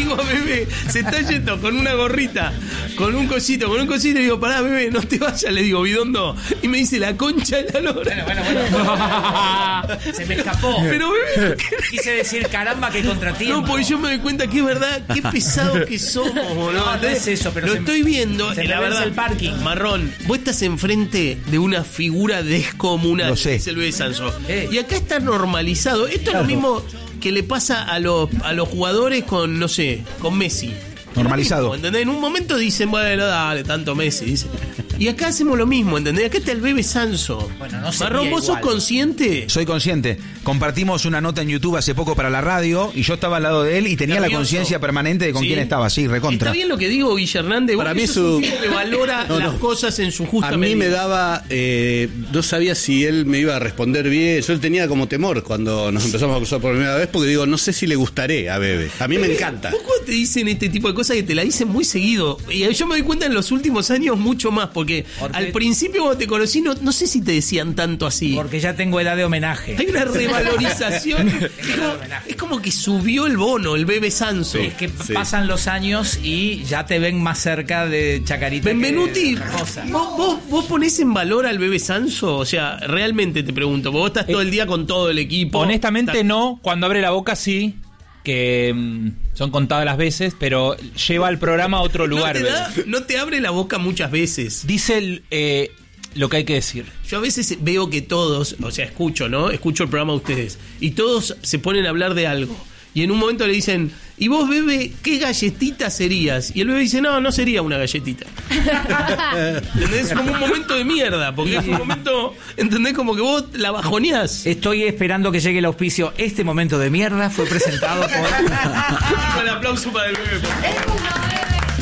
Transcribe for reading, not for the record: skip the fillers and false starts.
digo a Bebé, se está yendo con una gorrita, con un cosito, y le digo, pará, Bebé, no te vayas, le digo, Bidondo. Y me dice, la concha de la lora. Bueno. Se me escapó. Pero Bebé, quise decir, caramba, que contratiempo. no, porque yo me doy cuenta que es verdad, qué pesado que somos, boludo. No es eso, pero lo estoy viendo, se la verdad, el parking. Marrón, vos estás enfrente de una figura descomunal, Lo sé. que es el Bebé Sanso. Y acá está normalizado. Esto es lo mismo que le pasa a los jugadores con, no sé, con Messi. Normalizado. ¿Entendés? En un momento dicen, bueno, dale, tanto Messi, dice. Y acá hacemos lo mismo, ¿entendés? Acá está el Bebé Sanso. Bueno, no sé. Marrón, ¿vos sos consciente? Soy consciente. Compartimos una nota en YouTube hace poco para la radio y yo estaba al lado de él y tenía Nervioso. la conciencia permanente de con ¿Sí? quién estaba, sí, recontra. Está bien lo que digo, Guille Hernández. Para Vos mí sos su- un tipo que valora las cosas en su justa A mí medida. me daba, no sabía si él me iba a responder bien. Yo tenía como temor cuando nos empezamos a cruzar por primera vez, porque digo, no sé si le gustaré a Bebe. A mí me encanta. ¿Vos cuando te dicen este tipo de cosas que te la dicen muy seguido? Y yo me doy cuenta en los últimos años mucho más, porque al principio cuando te conocí no sé si te decían tanto así. Porque ya tengo edad de homenaje. Hay una revalorización. Es como que subió el bono, el Bebé Sanso. Es que pasan los años y ya te ven más cerca de Chacarita. Benvenuti, que de otra cosa. ¿vos ponés en valor al Bebé Sanso? O sea, realmente te pregunto, vos estás todo el día con todo el equipo. Honestamente no, cuando abre la boca sí, que son contadas las veces, pero lleva el programa a otro lugar. No te abre la boca muchas veces. Dice lo que hay que decir. Yo a veces veo que todos, o sea, escucho, ¿no? Escucho el programa de ustedes. Y todos se ponen a hablar de algo. Y en un momento le dicen, ¿y vos, Bebe, qué galletita serías? Y el Bebe dice, no sería una galletita. ¿Entendés? Es como un momento de mierda, porque es un momento, ¿entendés? Como que vos la bajoneás. Estoy esperando que llegue el auspicio. Este momento de mierda fue presentado por... Un aplauso para el Bebe, por favor.